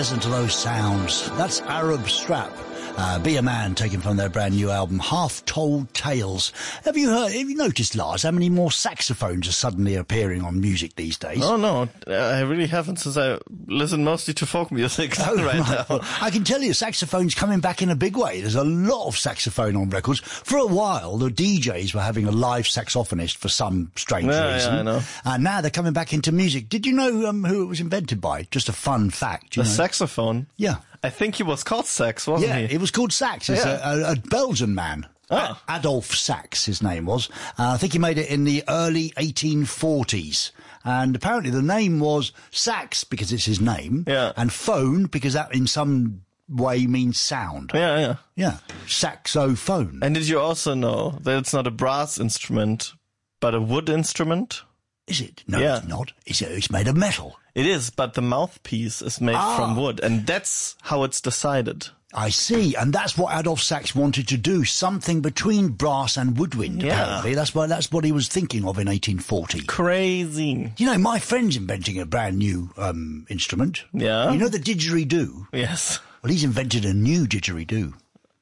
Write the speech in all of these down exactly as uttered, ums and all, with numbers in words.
listen to those sounds. That's Arab Strap. Uh, Be a Man, taken from their brand new album, Half Told Tales. Have you heard, have you noticed, Lars, how many more saxophones are suddenly appearing on music these days? Oh, no, I really haven't, since I listen mostly to folk music oh, right, right now. I can tell you, saxophone's coming back in a big way. There's a lot of saxophone on records. For a while, the D Js were having a live saxophonist for some strange yeah, reason. Yeah, I know. And now they're coming back into music. Did you know um, who it was invented by? Just a fun fact. You the know? saxophone? Yeah. I think he was called Sax, wasn't yeah, he? Yeah, it was called Sax. It's yeah. a, a, a Belgian man. Oh. Adolf Sax, his name was. Uh, I think he made it in the early eighteen forties. And apparently the name was Sax because it's his name. Yeah. And phone because that in some way means sound. Yeah, yeah. Yeah. Saxophone. And did you also know that it's not a brass instrument, but a wood instrument? Is it? No, yeah. it's not. It's, it's made of metal. It is, but the mouthpiece is made ah. from wood, and that's how it's decided. I see, and that's what Adolf Sax wanted to do, something between brass and woodwind, yeah. apparently. That's what, that's what he was thinking of in eighteen forty. Crazy. You know, my friend's inventing a brand new um instrument. Yeah? You know the didgeridoo? Yes. Well, he's invented a new didgeridoo.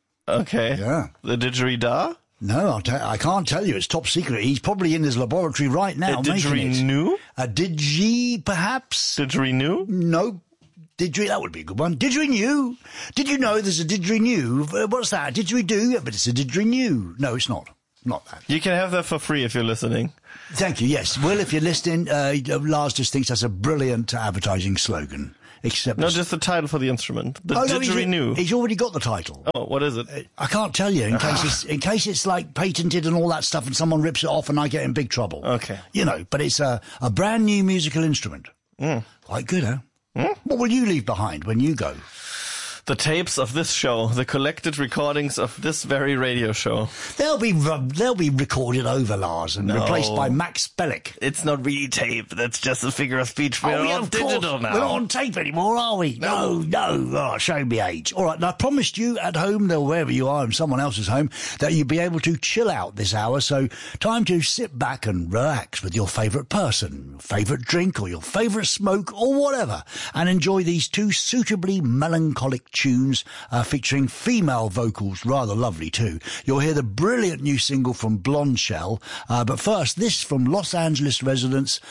Okay. Yeah. The didgeridoo? No, I'll I can't tell you. It's top secret. He's probably in his laboratory right now a making it. Didgeridoo? A digi, perhaps? Didgeridoo? No. Didgeridoo, that would be a good one. Didgeridoo. Did you know there's a didgeridoo? What's that? Didgeridoo? Yeah, but it's a didgeridoo. No, it's not. Not that. You can have that for free if you're listening. Thank you, yes. Well, if you're listening, uh, Lars just thinks that's a brilliant advertising slogan. Except no, just the title for the instrument. The oh, didgeridoo. No, he's, he's already got the title. Oh, what is it? I can't tell you in case it's in case it's like patented and all that stuff, and someone rips it off, and I get in big trouble. Okay, you know. But it's a a brand new musical instrument. Mm. Quite good, huh? Mm? What will you leave behind when you go? The tapes of this show, the collected recordings of this very radio show. They'll be they'll be recorded over, Lars, and no. replaced by Max Bellick. It's not really tape. That's just a figure of speech. We're oh, yeah, on of digital course. now. We're not on tape anymore, are we? No, no. no. Oh, show me age. All right, now I promised you at home, or wherever you are in someone else's home, that you'd be able to chill out this hour. So time to sit back and relax with your favourite person, your favourite drink, or your favourite smoke, or whatever, and enjoy these two suitably melancholic tunes. Uh, featuring female vocals, rather lovely too. You'll hear the brilliant new single from Blonde Shell, uh, but first, this from Los Angeles residents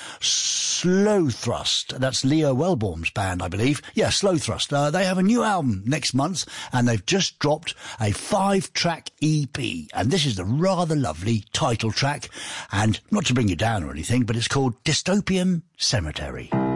Slow Thrust. That's Leo Wellborn's band, I believe. Yeah, Slow Thrust. Uh, they have a new album next month, and they've just dropped a five-track E P, and this is the rather lovely title track, and not to bring you down or anything, but it's called Dystopian Cemetery.